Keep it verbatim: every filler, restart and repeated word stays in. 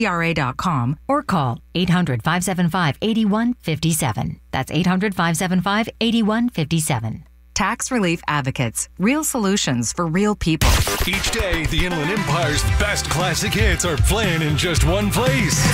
E R A dot com or call eight hundred, five seven five, eight one five seven. That's eight hundred, five seven five, eight one five seven. Tax Relief Advocates. Real solutions for real people. Each day, the Inland Empire's best classic hits are playing in just one place.